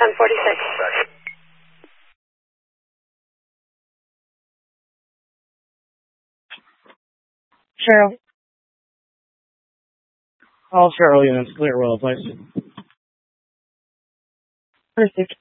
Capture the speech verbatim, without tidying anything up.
ten forty-six. Cheryl. Call Cheryl units, clear well, please. Perfect.